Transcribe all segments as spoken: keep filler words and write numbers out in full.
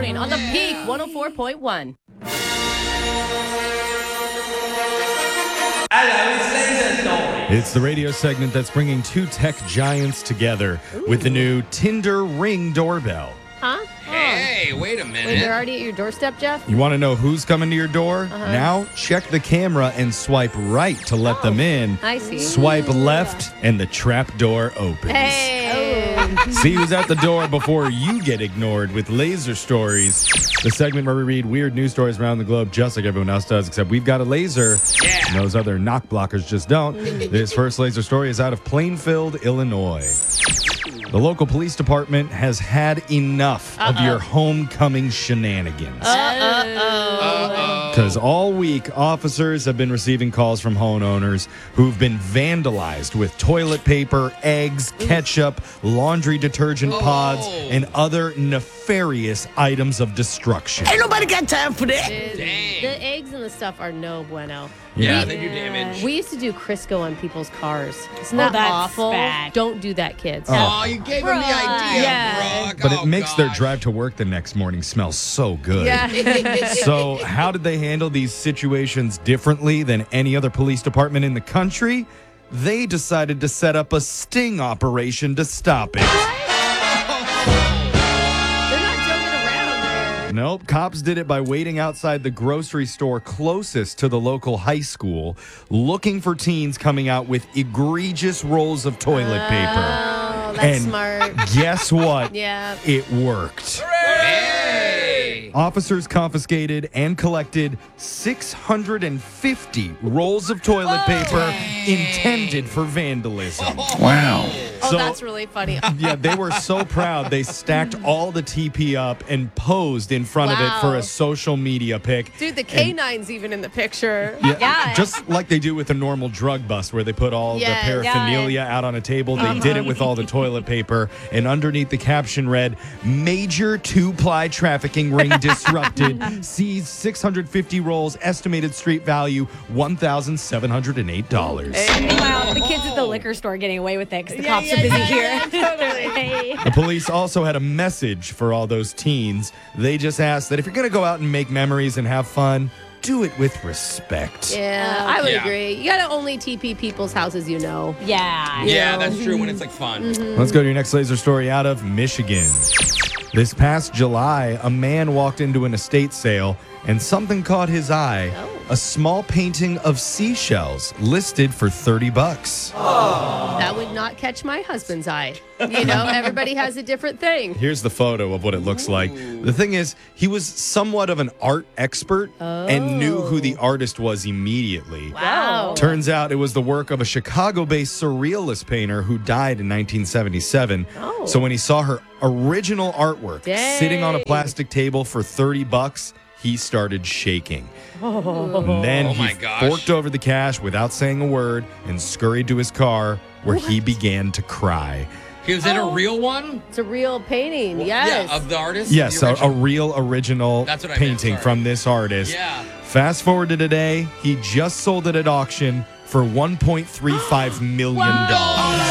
morning on the Peak one oh four point one. It's the radio segment that's bringing two tech giants together Ooh. with the new Tinder Ring doorbell. Huh? Hey, wait a minute. Wait, they're already at your doorstep, Jeff? You want to know who's coming to your door? Uh-huh. Now, check the camera and swipe right to let oh, them in. I see. Swipe left, and the trap door opens. Hey! Oh. See who's at the door before you get ignored with Laser Stories, the segment where we read weird news stories around the globe just like everyone else does, except we've got a laser. Yeah. And those other knock blockers just don't. This first Laser Story is out of Plainfield, Illinois. The local police department has had enough Uh-oh. of your homecoming shenanigans. Uh-oh. Because all week, officers have been receiving calls from homeowners who've been vandalized with toilet paper, eggs, ketchup, laundry detergent oh. pods, and other nefarious items of destruction. Ain't nobody got time for that. Dude, the eggs and the stuff are no bueno. Yeah, we, they do damage. We used to do Crisco on people's cars. Isn't oh, that that's awful? Bad. Don't do that, kids. Oh, oh you gave them the idea, yeah. Brooke. But oh, it makes gosh. their drive to work the next morning smell so good. Yeah. So how did they handle these situations differently than any other police department in the country? They decided to set up a sting operation to stop it. Nope. Cops did it by waiting outside the grocery store closest to the local high school, looking for teens coming out with egregious rolls of toilet paper. Oh, that's and smart. Guess what? Yeah. It worked. Hey! Officers confiscated and collected six hundred fifty rolls of toilet Whoa. paper Dang. intended for vandalism. Wow. Oh, So- that's really funny. Yeah, they were so proud. They stacked all the T P up and posed in front of it Wow. for a social media pic. Dude, the canine's even in the picture. Yeah, Yeah. just like they do with a normal drug bust where they put all Yes. the paraphernalia out on a table. They did it with all the toilet paper. And underneath the caption read, "Major two-ply trafficking ring disrupted. Seized six hundred fifty rolls. Estimated street value one thousand seven hundred eight dollars." Meanwhile, the kids at the liquor store getting away with it because the Yeah, cops yeah, are busy yeah, here. yeah, totally. Hey. The police also had a message for all those teens. They just asked that if you're going to go out and make memories and have fun, do it with respect. Yeah, I would Yeah. agree. You got to only T P people's houses you know. Yeah. Yeah, know. that's true when it's like fun. Let's go to your next laser story out of Michigan. This past July, a man walked into an estate sale and something caught his eye. Oh. A small painting of seashells listed for thirty bucks. That would not catch my husband's eye. You know, everybody has a different thing. Here's the photo of what it looks like. The thing is, he was somewhat of an art expert and knew who the artist was immediately. Wow. Turns out it was the work of a Chicago-based surrealist painter who died in nineteen seventy-seven. Oh. So when he saw her original artwork Dang. sitting on a plastic table for thirty bucks, he started shaking. And then Oh he my gosh. forked over the cash without saying a word and scurried to his car where he began to cry. Is it a real one? It's a real painting. Yes. Yeah, of the artist? Yes, The a, a original? real original That's what I meant, painting sorry. from this artist. Yeah. Fast forward to today, he just sold it at auction for one point three five million dollars.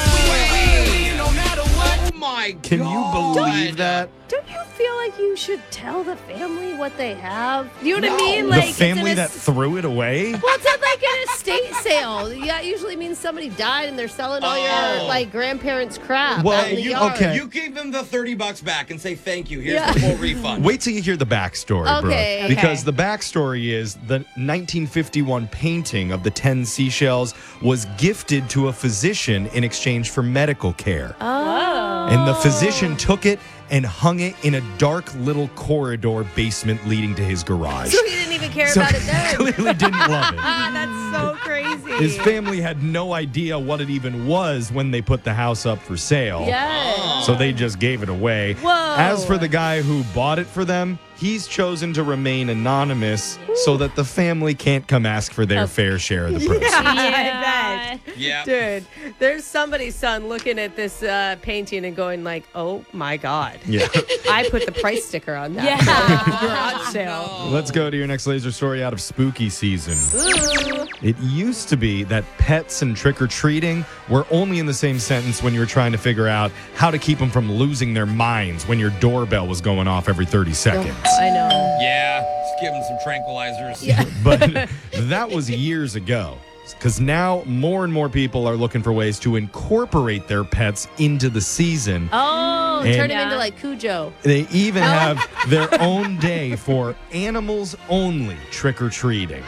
Oh my god. Can you believe that? Don't you feel like you should tell the family what they have? You know what I No. mean? The Like it's family an that es- threw it away? Well, it's at like an estate sale. Yeah, it usually means somebody died and they're selling all Oh. your like grandparents' crap Well, out in the you, yard. okay. You give them the thirty bucks back and say thank you. Here's Yeah. the full refund. Wait till you hear the backstory, Okay. Brooke. Because the backstory is the nineteen fifty-one painting of the ten seashells was gifted to a physician in exchange for medical care. Oh. And the physician took it and hung it in a dark little corridor basement leading to his garage. So he didn't even care So about it he then. clearly didn't love it. Ah, that's so crazy. His family had no idea what it even was when they put the house up for sale. Yes. So they just gave it away. Whoa. As for the guy who bought it for them, he's chosen to remain anonymous so that the family can't come ask for their fair share of the proceeds. Yeah. Yeah. Dude, there's somebody's son looking at this uh, painting and going like, oh my God. Yeah. I put the price sticker on that. Yeah. Garage sale. Let's go to your next laser story out of spooky season. Ooh. It used to be that pets and trick-or-treating were only in the same sentence when you were trying to figure out how to keep them from losing their minds when your doorbell was going off every thirty seconds. I know. Yeah, just give them some tranquilizers. But that was years ago. Because now more and more people are looking for ways to incorporate their pets into the season. Oh, And- turn him Yeah. into like Cujo. They even have their own day for animals only trick-or-treating.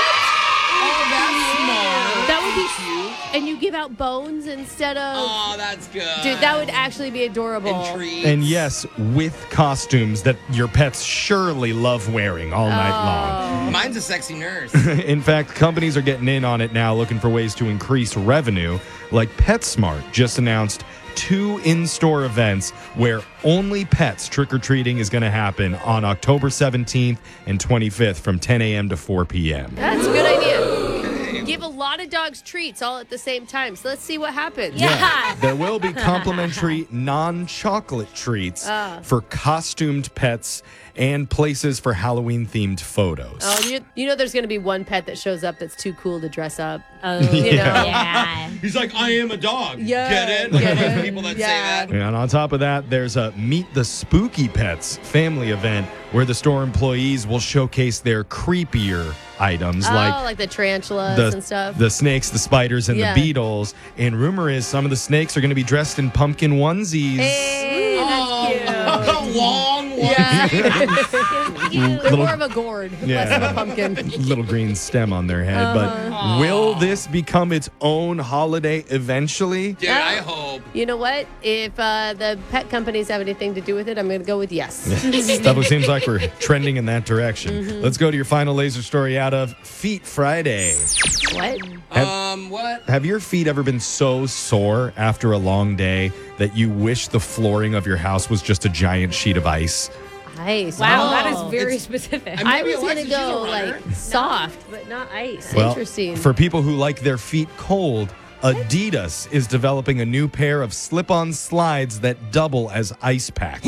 Oh, that's smart. That would be cute. And you give out bones instead of. Oh, that's good. Dude, that would actually be adorable. And treats. And yes, with costumes that your pets surely love wearing all night long. Mine's a sexy nurse. In fact, companies are getting in on it now, looking for ways to increase revenue. Like PetSmart just announced two in-store events where only pets trick-or-treating is going to happen on October seventeenth and twenty-fifth from ten a.m. to four p.m. That's a good idea. Give a lot of dogs treats all at the same time. So let's see what happens. Yeah. There will be complimentary non-chocolate treats Ah. for costumed pets and places for Halloween-themed photos. Oh, you, you know there's going to be one pet that shows up that's too cool to dress up. Oh, You know? yeah. He's like, I am a dog. Yeah, Get it? get Those it. people that Yeah. say that. And on top of that, there's a Meet the Spooky Pets family event where the store employees will showcase their creepier items Oh, like like the tarantulas the, and stuff. the snakes, the spiders, and Yeah. the beetles. And rumor is some of the snakes are going to be dressed in pumpkin onesies. Hey, that's cute. Long one. Yeah. They're Little- more of a gourd, less of Yeah. a pumpkin. Little green stem on their head. Uh-huh. But will this become its own holiday eventually? Dude, I hope. You know what? If uh, the pet companies have anything to do with it, I'm going to go with yes. Definitely seems like we're trending in that direction. Mm-hmm. Let's go to your final laser story out of Feet Friday. What? Have- Um, what? Have your feet ever been so sore after a long day that you wish the flooring of your house was just a giant sheet of ice? Ice. Wow, Oh. that is very It's- specific. I mean, I Maybe was going to Alexis, she's a go runner. like soft, but not ice. Well, Interesting. for people who like their feet cold, Adidas is developing a new pair of slip-on slides that double as ice packs.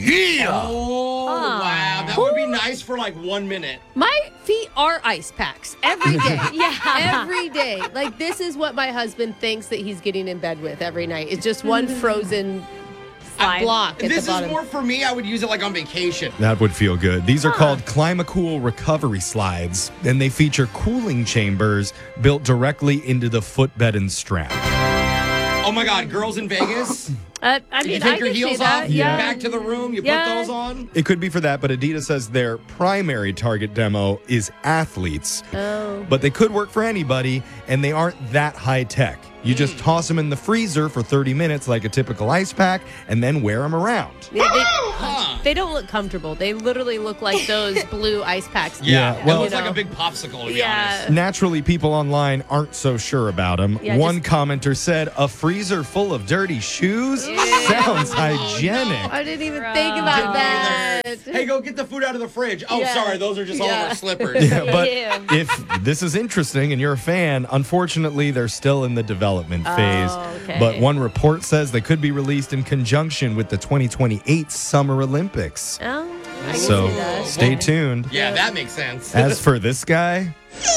Oh, wow. That would be nice for like one minute. My feet are ice packs every day. Yeah. Every day. Like, this is what my husband thinks that he's getting in bed with every night. It's just one frozen Slide. block at If this the is bottom. more for me, I would use it like on vacation. That would feel good. These are called Climacool recovery slides, and they feature cooling chambers built directly into the footbed and strap. Oh my God, girls in Vegas? Uh, I You mean, take I your can see heels that. off, Yeah. back to the room, you Yeah. put those on. It could be for that, but Adidas says their primary target demo is athletes. Oh. But they could work for anybody, and they aren't that high tech. You just toss them in the freezer for thirty minutes like a typical ice pack, and then wear them around. Yeah, they, Huh. they don't look comfortable. They literally look like those blue ice packs. Yeah, well- it looks You like know. a big popsicle, to be Yeah. honest. Naturally, people online aren't so sure about them. Yeah, One just- commenter said, "A freezer full of dirty shoes Ew. sounds hygienic." I didn't even Gross. think about Didn't that. Hey, go get the food out of the fridge. Oh, Yeah. sorry, those are just all of Yeah. our slippers. Yeah, but Ew. if this is interesting and you're a fan, unfortunately, they're still in the development phase. Oh, okay. But one report says they could be released in conjunction with the twenty twenty-eight Summer Olympics. Oh, I can So see that. stay tuned. Yeah, that makes sense. As for this guy,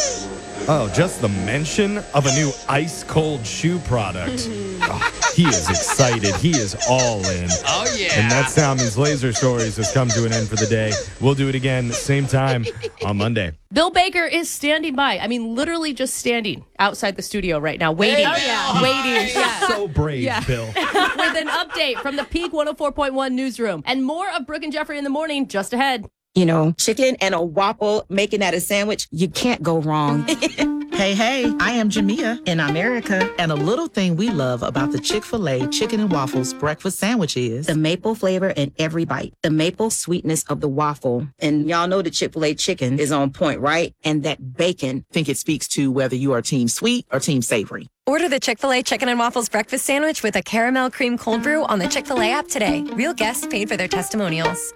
oh, just the mention of a new ice cold shoe product. Oh, he is excited. He is all in. Oh, yeah. And that sound means Laser Stories has come to an end for the day. We'll do it again same time on Monday. Bill Baker is standing by. I mean, literally just standing outside the studio right now, waiting. Hey, Bill. Waiting. Yeah. So brave, Yeah. Bill. With an update from the Peak one oh four point one newsroom. And more of Brooke and Jeffrey in the morning just ahead. You know, chicken and a waffle, making that a sandwich, you can't go wrong. Hey, hey, I am Jamia in America, and a little thing we love about the Chick-fil-A Chicken and Waffles breakfast sandwich is The maple flavor in every bite, the maple sweetness of the waffle. And y'all know the Chick-fil-A chicken is on point, right? And that bacon. think it speaks to whether you are team sweet or team savory. Order the Chick-fil-A Chicken and Waffles breakfast sandwich with a caramel cream cold brew on the Chick-fil-A app today. Real guests paid for their testimonials.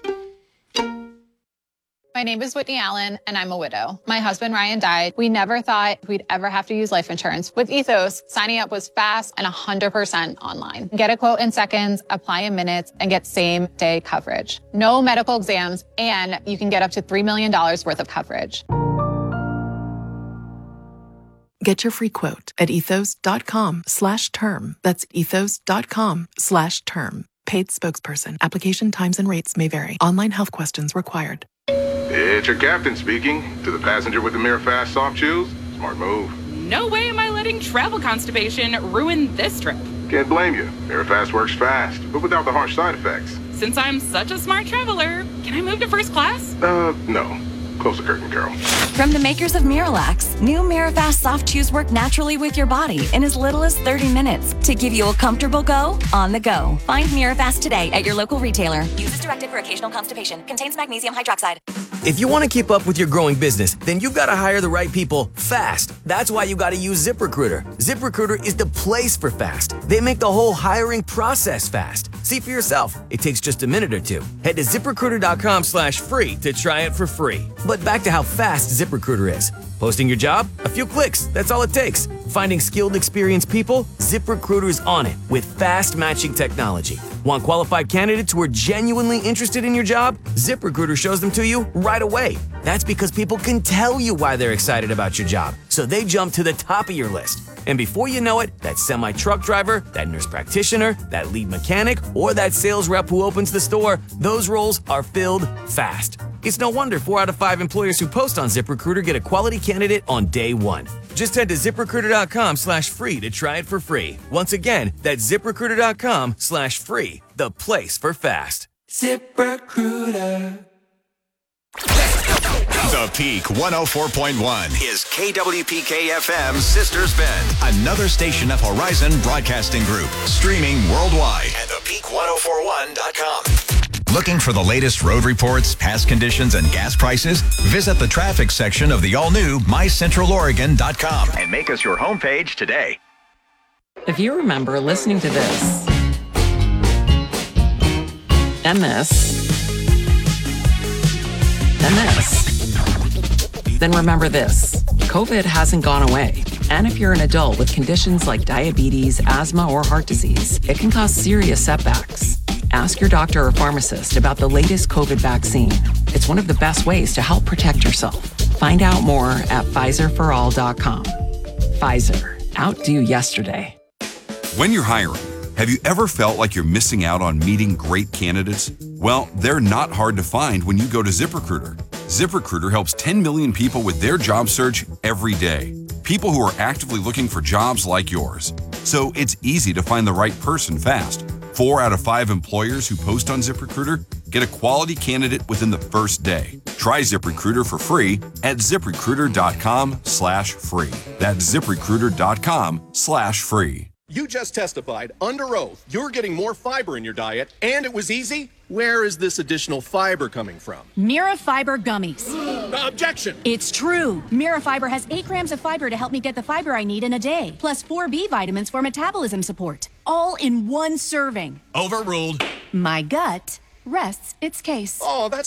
My name is Whitney Allen, and I'm a widow. My husband, Ryan, died. We never thought we'd ever have to use life insurance. With Ethos, signing up was fast and one hundred percent online. Get a quote in seconds, apply in minutes, and get same-day coverage. No medical exams, and you can get up to three million dollars worth of coverage. Get your free quote at ethos.com slash term. That's ethos.com slash term. Paid spokesperson. Application times and rates may vary. Online health questions required. It's your captain speaking. To the passenger with the Mirafast soft chews, smart move. No way am I letting travel constipation ruin this trip. Can't blame you. Mirafast works fast, but without the harsh side effects. Since I'm such a smart traveler, can I move to first class? Uh, no. Close the curtain, Carol. From the makers of Miralax, new Mirafast soft chews work naturally with your body in as little as thirty minutes to give you a comfortable go on the go. Find Mirafast today at your local retailer. Use as directed for occasional constipation. Contains magnesium hydroxide. If you want to keep up with your growing business, then you've got to hire the right people fast. That's why you got to use ZipRecruiter. ZipRecruiter is the place for fast. They make the whole hiring process fast. See for yourself. It takes just a minute or two. Head to ZipRecruiter.com slash free to try it for free. But back to how fast ZipRecruiter is. Posting your job? A few clicks. That's all it takes. Finding skilled, experienced people? ZipRecruiter's on it with fast matching technology. Want qualified candidates who are genuinely interested in your job? ZipRecruiter shows them to you right away. That's because people can tell you why they're excited about your job, so they jump to the top of your list. And before you know it, that semi-truck driver, that nurse practitioner, that lead mechanic, or that sales rep who opens the store, those roles are filled fast. It's no wonder four out of five employers who post on ZipRecruiter get a quality candidate on day one. Just head to ZipRecruiter.com slash free to try it for free. Once again, that's ZipRecruiter.com slash free, the place for fast. ZipRecruiter. The Peak one oh four point one is K W P K F M's Sisters Bend, another station of Horizon Broadcasting Group, streaming worldwide at the peak ten forty-one dot com. Looking for the latest road reports, past conditions, and gas prices? Visit the traffic section of the all-new my central oregon dot com and make us your homepage today. If you remember listening to this and this and this, then remember this. COVID hasn't gone away. And if you're an adult with conditions like diabetes, asthma, or heart disease, it can cause serious setbacks. Ask your doctor or pharmacist about the latest COVID vaccine. It's one of the best ways to help protect yourself. Find out more at Pfizer for all dot com. Pfizer, outdo yesterday. When you're hiring, have you ever felt like you're missing out on meeting great candidates? Well, they're not hard to find when you go to ZipRecruiter. ZipRecruiter helps ten million people with their job search every day. People who are actively looking for jobs like yours. So it's easy to find the right person fast. Four out of five employers who post on ZipRecruiter get a quality candidate within the first day. Try ZipRecruiter for free at ZipRecruiter.com slash free. That's ZipRecruiter.com slash free. You just testified under oath you're getting more fiber in your diet, and it was easy? Where is this additional fiber coming from? Mirafiber gummies. Uh, objection! It's true. Mirafiber has eight grams of fiber to help me get the fiber I need in a day, plus four B vitamins for metabolism support. All in one serving. Overruled. My gut rests its case. Oh, that's